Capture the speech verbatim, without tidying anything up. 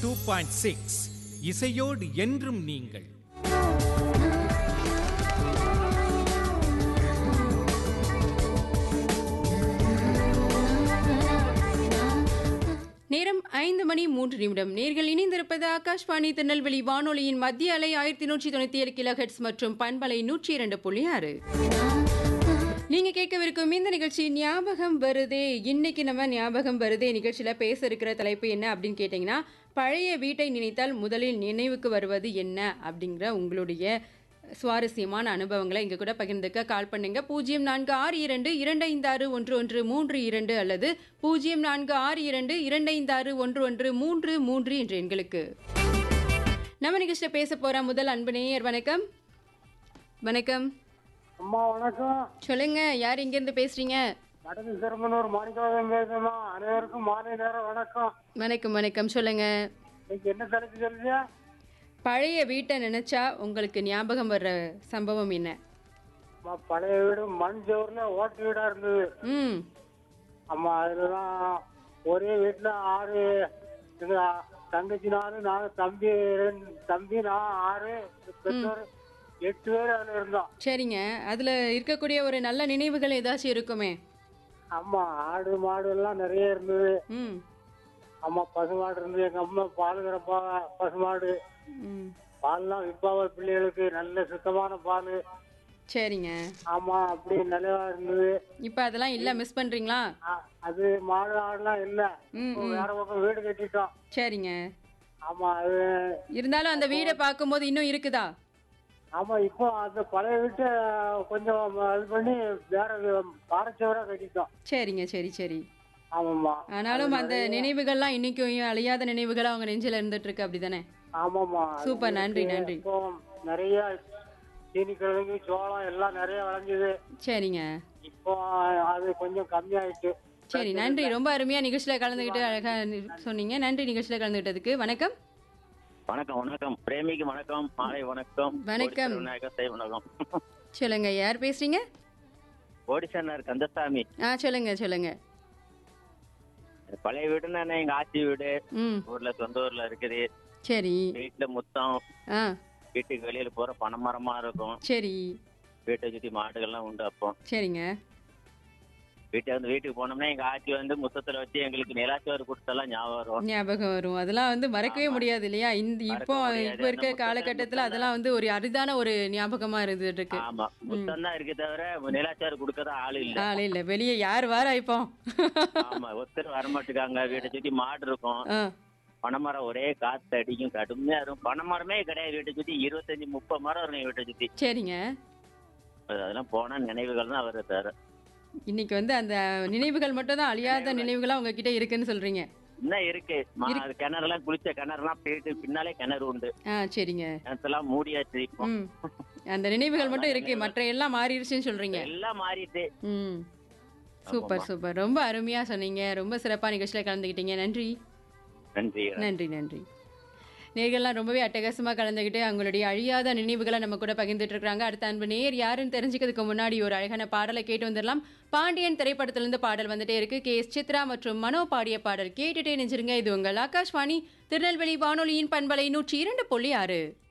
Two point six இசையோடு என்றும் நீங்கள். நேரம் ஐந்து மணி மூன்று நிமிடம். நேர்கள் இணைந்திருப்பது ஆகாஷ்வாணி திருநெல்வேலி வானொலியின் மத்திய அலை ஆயிரத்தி நூற்றி தொண்ணூத்தி ஏழு கிலோ ஹெட்ஸ் மற்றும் பண்பலை நூற்றி இரண்டு புள்ளி ஆறு. நீங்க கேட்கவிருக்கும் இந்த நிகழ்ச்சி ஞாபகம் வருதே. இன்னைக்கு நம்ம ஞாபகம் வருதே நிகழ்ச்சியில பேச இருக்கிற தலைப்பு என்ன அப்படின்னு கேட்டீங்கன்னா, பழைய வீட்டை நினைத்தால் முதலில் நினைவுக்கு வருவது என்ன அப்படிங்கிற உங்களுடைய சுவாரஸ்யமான அனுபவங்களை இங்க கூட பகிர்ந்துக்க கால் பண்ணுங்க. பூஜ்ஜியம் நான்கு ஆறு இரண்டு இரண்டு ஐந்து ஆறு ஒன்று ஒன்று மூன்று இரண்டு அல்லது பூஜ்ஜியம் நான்கு ஆறு இரண்டு இரண்டு ஐந்து ஆறு ஒன்று ஒன்று மூன்று மூன்று என்ற எண்களுக்கு. நம்ம நிகழ்ச்சியில பேச போற முதல் அன்பு நேயர். வணக்கம். வணக்கம் அம்மா. வணக்கம். சொல்லுங்க, யார் இங்க இருந்து பேசுறீங்க? வடக்கு சிறுமனூர் மாணிக்கவாதம் பேசுமா. அனைவருக்கும் மாலை நேரம் வணக்கம். வணக்கம் வணக்கம். சொல்லுங்க, இன்னைக்கு என்ன தலைப்பு சொல்லுங்க? பழைய வீட்டை நினைச்சா உங்களுக்கு ஞாபகம் வர்ற சம்பவம் என்ன? அம்மா, பழைய வீடு மண் சோறுல ஓட்டு வீடா இருந்தது. ம் அம்மா, அதுலதான் ஒரே வீட்டுல ஆறு எங்க தங்கச்சி நாலு, நாலு தம்பி ரெண்டு தம்பி நான் ஆறு பெற்றோர் எட்டு பேர் அதுல இருந்தோம். சரிங்க. அதுல இருக்கக்கூடிய ஒரு நல்ல நினைவுகள் ஏதாச்சும் இருக்குமே? அம்மா, ஆடு மாடு எல்லாம் நிறைய இருந்தது. ம் அம்மா, பசுமாடு இருந்தது. எங்க அம்மா பால் கறப்பா பசுமாடு. ம் பால்லாம் விப்பாவ பிள்ளைகளுக்கு நல்ல சுத்தமான பால். சரிங்க. ஆமா, அப்படி நல்லா இருந்தது. இப்ப அதெல்லாம் இல்ல, மிஸ் பண்றீங்களா? அ- அது மாடு ஆடுலாம் இல்ல. ம், இப்போ ம். வேற பக்கம் வீடு கட்டிட்டோம். சரிங்க. ஆமா, அது இருந்தாலும் அந்த வீடை பார்க்கும்போது இன்னும் இருக்குதா? ஆமா, இப்போ அந்த பழைய வீட்டை கொஞ்சம் இது பண்ணி வேற பாரச்சவரா கட்டிட்டோம். சரிங்க, சரி சரி. ஆமாம்மா. ஆனாலும் அந்த நினைவுகள்லாம் இன்னைக்கும் அழியாத நினைவுகளா அவங்க நெஞ்சில இருந்துட்டு இருக்கு, அப்படிதானே? ஆமாம்மா. சூப்பர், நன்றி நன்றி. இப்போ நிறைய சீனி கிழங்கு சோளம் எல்லாம் நிறைய விளைஞ்சது. சரிங்க. இப்போ அது கொஞ்சம் கம்மியாயிட்டு. சரி, நன்றி. ரொம்ப அருமையா நிகழ்ச்சியில கலந்துக்கிட்டு அழகா நி- சொன்னீங்க. நன்றி நிகழ்ச்சியில கலந்துக்கிட்டதுக்கு. வணக்கம். வணக்கம் வணக்கம் பிரேமிக்கு வணக்கம். மாலை வணக்கம். வணக்கம். விநாயகர் செய் வணக்கம். சொல்லுங்க, யார் பேசுறீங்க? ஓடிசனார் கந்தசாமி. ஆ சொல்லுங்க சொல்லுங்க. பழைய வீடுன்னா எங்க ஆச்சி வீடு ம் ஊர்ல சொந்த ஊர்ல இருக்குது. சரி. வீட்டுல முத்தம், ஆ வீட்டுக்கு வெளியில போற பனைமரமா இருக்கும். சரி வீட்டை சுத்தி மாடுகள்லாம் உண்டு. அப்போ சரிங்க. வீட்டை வந்து வீட்டுக்கு போனோம்னா எங்க ஆச்சி வந்து முத்தத்துல வச்சு எங்களுக்கு நிலாச்சோறு கொடுத்தெல்லாம் ஞாபகம் வரும். ஞாபகம் வரும். அதெல்லாம் வந்து மறக்கவே ஆமா. முடியாது இல்லையா? இந்த மறக்க இப்போ முடியாது. இப்போ இருக்க அந்த காலகட்டத்துல முத்தம் அதெல்லாம் வந்து ஒரு அரிதான ஒரு ஞாபகமா இருந்துட்டு இருக்கு. ஆமா, முத்தம் தான் இருக்கு தவிர நிலாச்சோறு கொடுக்கறதா ஆளு இல்ல. ஆளே இல்ல, வெளியே யார் வாரா இப்போ? ஆமா, ஒருத்தர் வரமாட்டுக்காங்க. வீட்டை சுத்தி மாடு இருக்கும். ஆ, பனைமரம் ஒரே காத்து அடிக்கும், கடுமையா இருக்கும். பனைமரமே கிடையாது வீட்டை சுத்தி. இருபத்தஞ்சு முப்பது மரம் இருக்கும் வீட்டை சுத்தி. சரிங்க. அதெல்லாம் போனா நினைவுகள் தான் வருது தவிர. இன்னைக்கு வந்து அந்த நினைவுகள் மட்டும் தான் அழியாத நினைவுகளா உங்ககிட்ட இருக்குன்னு சொல்றீங்க. இன்னும் இருக்கு. மா- அது கிணறுலாம் குளிச்ச கிணறுலாம் போயிட்டு பின்னாலே கிணறு உண்டு. ஆ சரிங்க. கிணத்தெல்லாம் மூடியாச்சு இப்போ. ம் அந்த நினைவுகள் மட்டும் இருக்கு, மற்ற எல்லாம் மாறிடுச்சுன்னு சொல்றீங்க. எல்லாம் மாறிட்டு. ம் சூப்பர் சூப்பர். ரொம்ப அருமையா சொன்னீங்க. ரொம்ப சிறப்பா நிகழ்ச்சியில கலந்துக்கிட்டீங்க. நன்றி நன்றி. நன்றி நன்றி. நேர்கள்லாம் ரொம்பவே அட்டகாசமாக கலந்துக்கிட்டு அவங்களுடைய அழியாத நினைவுகளை நம்ம கூட பகிர்ந்துட்டு இருக்காங்க. அடுத்த அன்பு நேர் யாருன்னு தெரிஞ்சுக்கிறதுக்கு முன்னாடி ஒரு அழகான பாடலை கேட்டு வந்துடலாம். பாண்டியன் திரைப்படத்திலிருந்து பாடல் வந்துட்டே இருக்கு. கே எஸ் சித்ரா மற்றும் மனோ பாடிய பாடல் கேட்டுட்டே நெஞ்சிருங்க. இது உங்கள் ஆகாஷ்வாணி திருநெல்வேலி வானொலியின் பண்பலை நூற்றி இரண்டு புள்ளி ஆறு.